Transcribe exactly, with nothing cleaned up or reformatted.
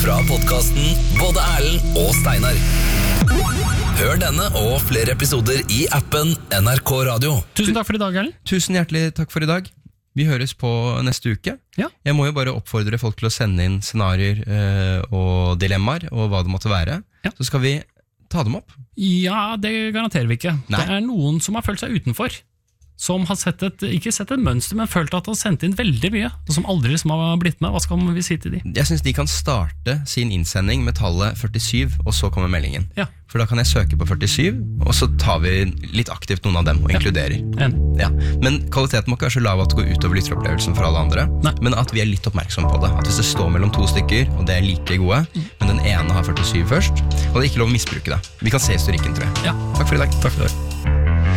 fra podcasten Både Erlend og Steinar. Hør denne og flere episoder i appen N R K Radio. Tusen takk for i dag, Erlend. Tusen hjertelig takk for i dag. Vi høres på neste uke. Ja. Jeg må jo bare oppfordre folk til å sende inn scenarier eh, og dilemmaer, og hva det måtte være. Ja. Så skal vi ta dem opp. Ja, det garanterer vi ikke. Nei. Det er noen som har følt seg utenfor. Som har sett et, ikke sett et mønster, men følt at de har sendt inn veldig mye. Og som aldri liksom har blitt med. Hva skal vi si til de? Jeg synes de kan starte sin innsending med tallet førtisju, og så kommer meldingen. Ja. For da kan jeg søke på førtisju, og så tar vi litt aktivt noen av dem og Ja. inkluderer. En. Ja. Men kvaliteten må ikke være så lav at det går utover lytteropplevelsen for alle andre. Nei. Men at vi er litt oppmerksom på det. At hvis det står mellom to stykker, og det er like gode, Mm. men den ene har førtisju først, og det er ikke lov å misbruke det. Vi kan se historikken, tror jeg. Ja. Takk for i dag. Takk for det.